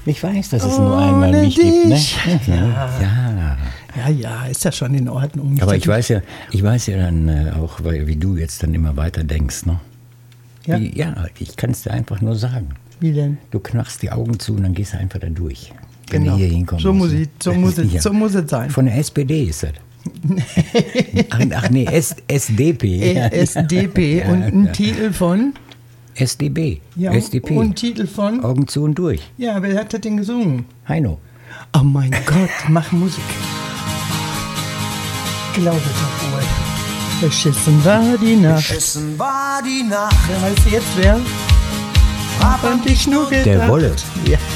Ich weiß, dass es nur einmal mich gibt, ne? Ja, ist ja schon in Ordnung. Aber ich weiß ja dann auch, wie du jetzt dann immer weiter denkst, ne? Ja? Ich kann es dir einfach nur sagen. Wie denn? Du knachst die Augen zu und dann gehst du einfach da durch. Wenn Genau. du hier hinkommst. So muss es sein. Von der SPD ist das. Ach nee, SDP. SDP und ein Titel von? SDB. Ja, SDP. und ein Titel von? Augen zu und durch. Ja, wer hat das denn gesungen? Heino. Oh mein Gott, mach Musik. Glaube doch wohl. Beschissen war die Nacht. Beschissen war die Nacht. Weißt du jetzt wer? Hab an dich nur gedacht. Der Wolle. Ja.